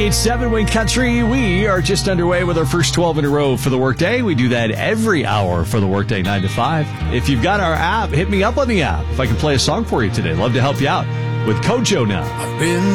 98.7 Wing Country. We are just underway with our first 12 in a row for the workday. We do that every hour for the workday, 9 to 5. If you've got our app, hit me up on the app. If I can play a song for you today, love to help you out with Kojo now. I've been